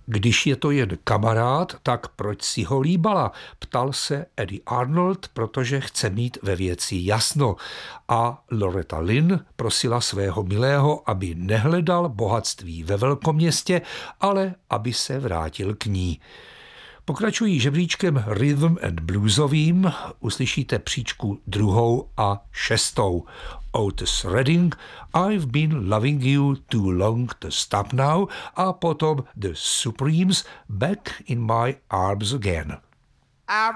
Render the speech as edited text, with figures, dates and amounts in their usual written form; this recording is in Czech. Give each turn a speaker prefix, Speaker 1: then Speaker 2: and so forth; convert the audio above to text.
Speaker 1: Když je to jen kamarád, tak proč si ho líbala? Ptal se Eddie Arnold, protože chce mít ve věci jasno. A Loretta Lynn prosila svého milého, aby nehledal bohatství ve velkoměstě, ale aby se vrátil k ní. Pokračují žebříčkem rhythm and bluesovým, uslyšíte příčku 2. a 6. Otis Redding, I've been loving you too long to stop now, a potom The Supremes, Back in my arms again.